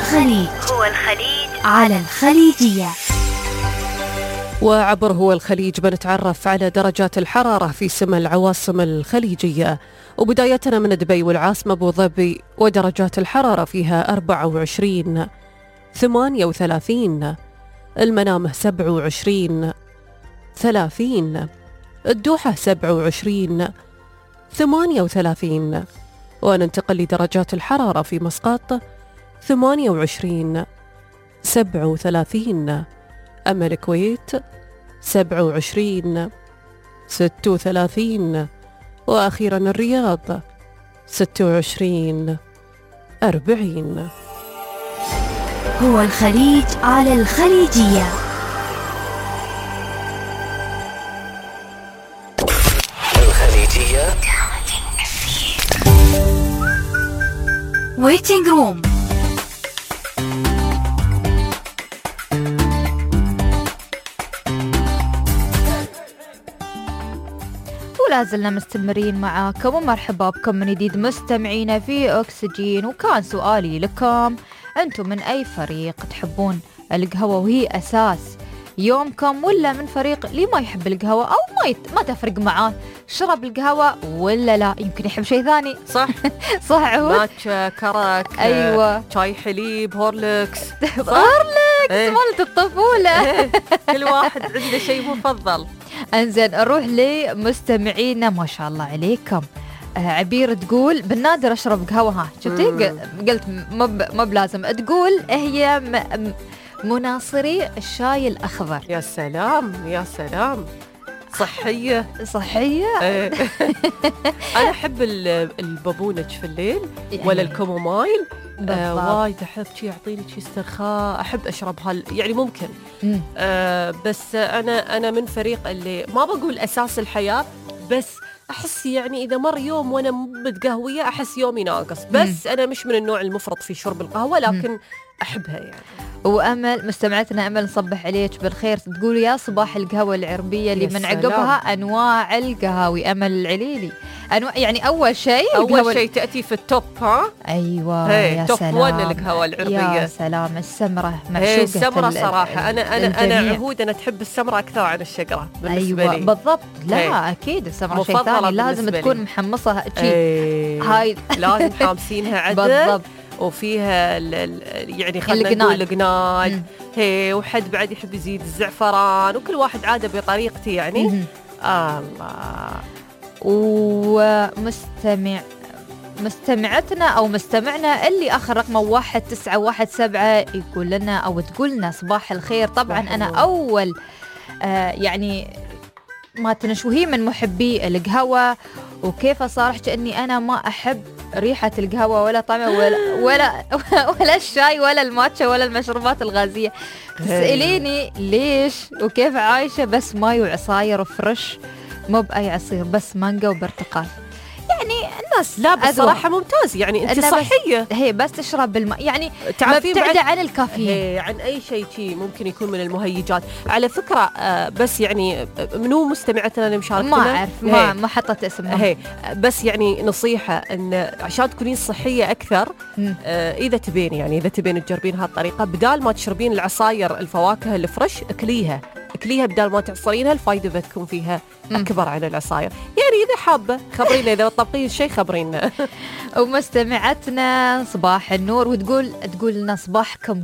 الخليج على الخليجية. وعبر هو الخليج بنتعرف على درجات الحرارة في سما العواصم الخليجية، وبدايتنا من دبي والعاصمة أبو ظبي، ودرجات الحرارة فيها 24 38، المنامة 27 30، الدوحة 27 38. وننتقل لدرجات الحرارة في مسقط 28 37، أما الكويت 27 36، وأخيرا الرياض 26 40. هو الخليج على الخليجية. Waiting room. ولا زلنا مستمرين معاكم ومرحبا بكم من جديد مستمعينا في أكسجين. وكان سؤالي لكم، أنتم من أي فريق تحبون القهوة وهي أساس يومكم، ولا من فريق اللي ما يحب القهوة أو ما تفرق معاه شرب القهوة ولا لا، يمكن يحب شيء ثاني؟ صح صح عود، ماتشا، كرك، أيوة، شاي حليب، هورلكس. هورلكس مالت الطفولة. كل واحد عنده شيء مفضل. انزين نروح لمستمعينا، ما شاء الله عليكم. عبير تقول بالنادر اشرب قهوه. ها شفتي قلت ما بلازم تقول هي مناصري الشاي الاخضر. يا سلام يا سلام، صحيه صحيه. انا احب البابونج في الليل ولا الكومومايل. وايد احب شي، يعطيني شي استرخاء، احب اشربها يعني ممكن. بس انا من فريق اللي ما بقول اساس الحياه، بس احس يعني اذا مر يوم وانا متقهويه احس يومي ناقص. بس انا مش من النوع المفرط في شرب القهوه، لكن احبها يعني. وامل مستمعتنا امل نصبح عليك بالخير، تقول يا صباح القهوه العربيه اللي من عقبها انواع القهاوي. امل العليلي، انواع يعني اول شيء تاتي في التوب. ها ايوه يا توب سلام، 1 القهوه العربيه. يا سلام، السمره معشوقه. السمره صراحه انا عهود انا تحب السمره اكثر عن الشقره بالنسبه أيوة لي. بالضبط. لا اكيد السمره شيء ثاني، لازم تكون محمصه هاي لازم حامسينها عدل بالضبط، وفيها يعني خلينا نقول القنال. وحد بعد يحب يزيد الزعفران، وكل واحد عاده بطريقته يعني. الله. مستمعتنا أو مستمعنا اللي آخر رقمه 1917 يقول لنا أو تقول لنا صباح الخير. طبعا أنا أول يعني ما تنشوهي من محبي القهوة، وكيف صارح كأني أنا ما أحب ريحة القهوة ولا طعمه ولا الشاي ولا الماتشا ولا المشروبات الغازية. تسأليني ليش وكيف عايشة بس ماي وعصاير فريش، مو بأي عصير، بس مانجا وبرتقال. يعني الناس لا بصراحة ممتاز، يعني أنت صحية. هي بس تشرب بالماء، يعني مبتعدة عن الكافيين، عن أي شيء ممكن يكون من المهيجات. على فكرة بس يعني منو مستمعتنا اللي مشاركتنا؟ ما أعرف، ما حطت اسمها. بس يعني نصيحة إن عشان تكونين صحية أكثر، إذا تبين تجربين هالطريقة، بدال ما تشربين العصاير الفواكه الفريش اكليها بدال ما تعصرينها، الفايدة بتكون فيها أكبر عن العصاير. يعني إذا حابة خبرينا، إذا تطبقين شيء خبرينا. ومستمعتنا صباح النور، وتقول لنا صباحكم